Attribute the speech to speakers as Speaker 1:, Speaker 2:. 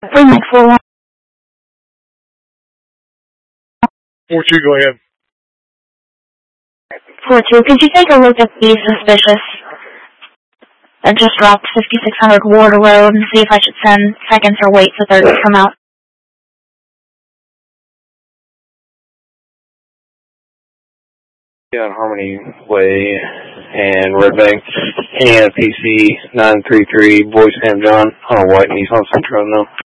Speaker 1: Remake 4-1.
Speaker 2: 4-2, go ahead.
Speaker 1: 4-2, could you take a look at the suspicious that just dropped 5600 Warder Road and see if I should send seconds or wait for third to come out?
Speaker 3: On Harmony Way and Red Bank, Indiana PC 933, Boys Sam John on a white Nissan Sentra, no.